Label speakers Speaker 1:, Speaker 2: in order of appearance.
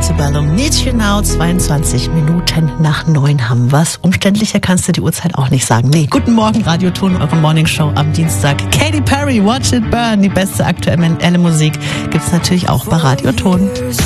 Speaker 1: Antebellum. Need You Now, 22 Minuten nach 9 haben wir's. Umständlicher kannst du die Uhrzeit auch nicht sagen. Nee, guten Morgen, Radioton, eure Morningshow am Dienstag. Katy Perry, Watch It Burn, die beste aktuelle Musik gibt's natürlich auch bei Radioton.